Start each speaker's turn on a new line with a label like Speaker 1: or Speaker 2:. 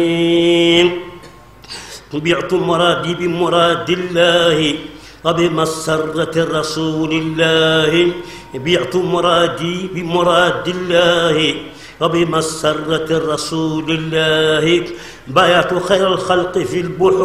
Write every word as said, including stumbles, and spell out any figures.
Speaker 1: بعت مرادي بمراد الله وبمسرة رسول الله. بعت مرادي بمراد الله وبمسرة رسول الله. بايعت خير الخلق في البحور